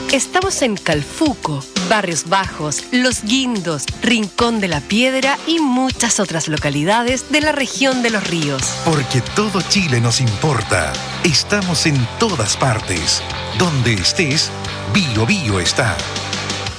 Estamos en Calfuco, Barrios Bajos, Los Guindos, Rincón de la Piedra y muchas otras localidades de la región de Los Ríos. Porque todo Chile nos importa. Estamos en todas partes. Donde estés, Bio Bio está.